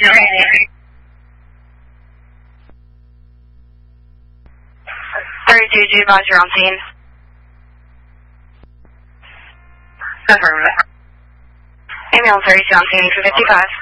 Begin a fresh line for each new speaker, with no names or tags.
32G, advise you're on scene. Ambulance 32 on scene for 55.